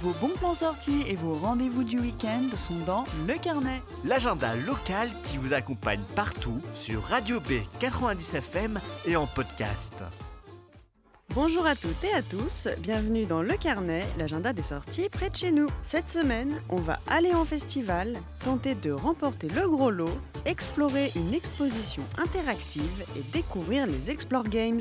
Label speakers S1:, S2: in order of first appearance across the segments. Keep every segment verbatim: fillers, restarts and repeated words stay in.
S1: Vos bons plans sortis et vos rendez-vous du week-end sont dans Le Carnet.
S2: L'agenda local qui vous accompagne partout sur Radio B quatre-vingt-dix F M et en podcast.
S3: Bonjour à toutes et à tous, bienvenue dans Le Carnet, l'agenda des sorties près de chez nous. Cette semaine, on va aller en festival, tenter de remporter le gros lot, explorer une exposition interactive et découvrir les Explore Games.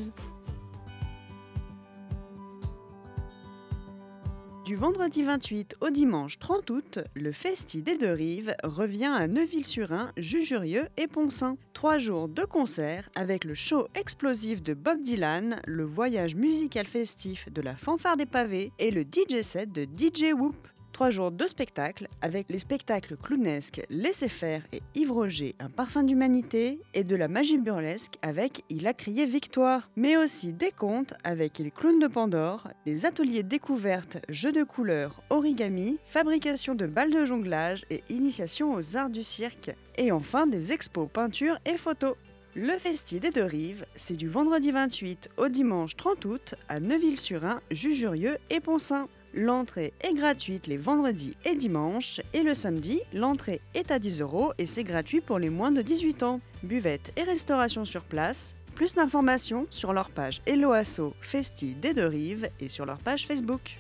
S3: Du vendredi vingt-huit au dimanche trente août, le Festi des Deux Rives revient à Neuville-sur-Ain, Jujurieux et Poncin. Trois jours de concerts avec le show explosif de Bob Dylan, le voyage musical festif de la Fanfare des Pavés et le D J set de D J Whoop. Trois jours de spectacles avec les spectacles clownesques Laissez faire et Yves Roger, un parfum d'humanité et de la magie burlesque avec Il a crié victoire. Mais aussi des contes avec les clowns de Pandore, des ateliers découvertes, jeux de couleurs, origami, fabrication de balles de jonglage et initiation aux arts du cirque. Et enfin des expos peinture et photos. Le Festi des Deux Rives, c'est du vendredi vingt-huit au dimanche trente août à Neuville-sur-Ain, Jujurieux et Poncin. L'entrée est gratuite les vendredis et dimanches et le samedi, l'entrée est à dix euros et c'est gratuit pour les moins de dix-huit ans. Buvette et restauration sur place. Plus d'informations sur leur page Hello Asso Festi des Deux Rives et sur leur page Facebook.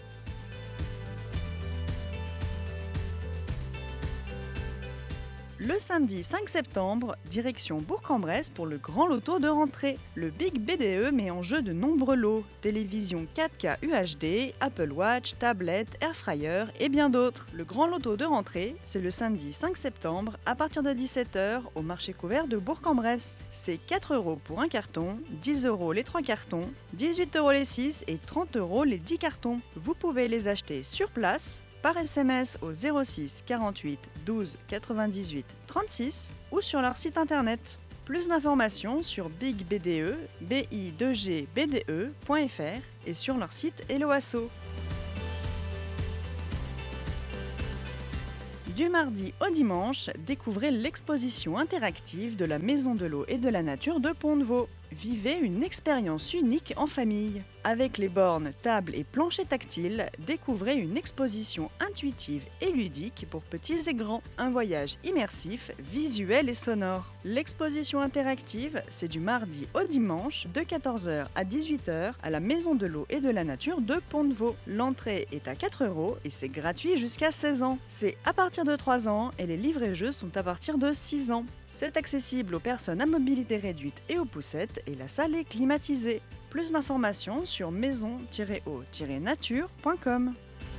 S3: Le samedi cinq septembre, direction Bourg-en-Bresse pour le grand loto de rentrée. Le Big B D E met en jeu de nombreux lots, télévision quatre K U H D, Apple Watch, tablette, airfryer et bien d'autres. Le grand loto de rentrée, c'est le samedi cinq septembre à partir de dix-sept heures au marché couvert de Bourg-en-Bresse. C'est quatre euros pour un carton, dix euros les trois cartons, dix-huit euros les six et trente euros les dix cartons. Vous pouvez les acheter sur place, par S M S au zéro six quarante-huit douze quatre-vingt-dix-huit trente-six ou sur leur site internet. Plus d'informations sur Big B D E, B I deux G B D E point F R et sur leur site Hello Asso. Du mardi au dimanche, découvrez l'exposition interactive de la Maison de l'eau et de la nature de Pont-de-Vaux. Vivez une expérience unique en famille. Avec les bornes, tables et planchers tactiles, découvrez une exposition intuitive et ludique pour petits et grands. Un voyage immersif, visuel et sonore. L'exposition interactive, c'est du mardi au dimanche de quatorze heures à dix-huit heures à la Maison de l'eau et de la nature de Pont-de-Vaux. L'entrée est à quatre euros et c'est gratuit jusqu'à seize ans. C'est à partir de trois ans et les livres-jeux sont à partir de six ans. C'est accessible aux personnes à mobilité réduite et aux poussettes et la salle est climatisée. Plus d'informations sur maison tiret o tiret nature point com.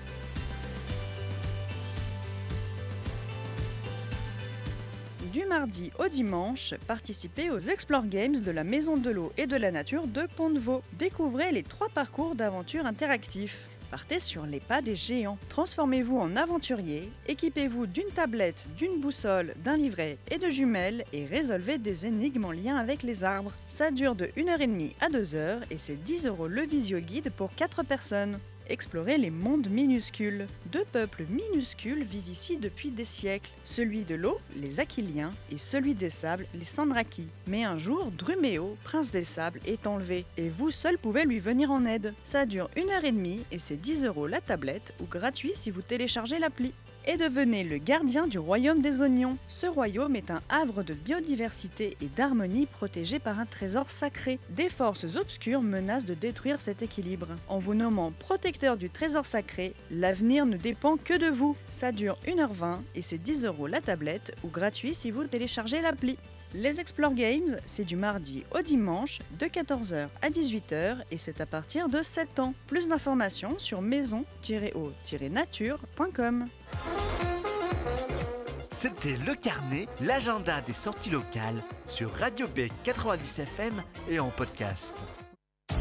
S3: Du mardi au dimanche, participez aux Explore Games de la Maison de l'eau et de la nature de Pont-de-Vaux. Découvrez les trois parcours d'aventure interactifs. Partez sur les pas des géants. Transformez-vous en aventurier, équipez-vous d'une tablette, d'une boussole, d'un livret et de jumelles et résolvez des énigmes en lien avec les arbres. Ça dure de une heure trente à deux heures et c'est dix euros le visio-guide pour quatre personnes. Explorez les mondes minuscules. Deux peuples minuscules vivent ici depuis des siècles. Celui de l'eau, les Aquiliens, et celui des sables, les Sandraki. Mais un jour, Druméo, prince des sables, est enlevé, et vous seul pouvez lui venir en aide. Ça dure une heure trente et c'est dix euros la tablette, ou gratuit si vous téléchargez l'appli. Et devenez le gardien du royaume des oignons. Ce royaume est un havre de biodiversité et d'harmonie protégé par un trésor sacré. Des forces obscures menacent de détruire cet équilibre. En vous nommant protecteur du trésor sacré, l'avenir ne dépend que de vous. Ça dure une heure vingt et c'est dix euros la tablette ou gratuit si vous téléchargez l'appli. Les Explore Games, c'est du mardi au dimanche de quatorze heures à dix-huit heures et c'est à partir de sept ans. Plus d'informations sur maison tiret o tiret nature point com.
S2: C'était Le Carnet, l'agenda des sorties locales sur Radio B quatre-vingt-dix F M et en podcast.